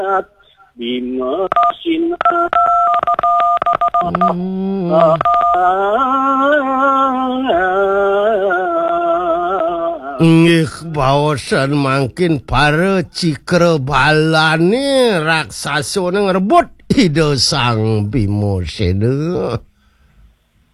Bima Sina Nggih baosan mangkin para cikre balane raksasa ngerebut ide sang Bima Sena.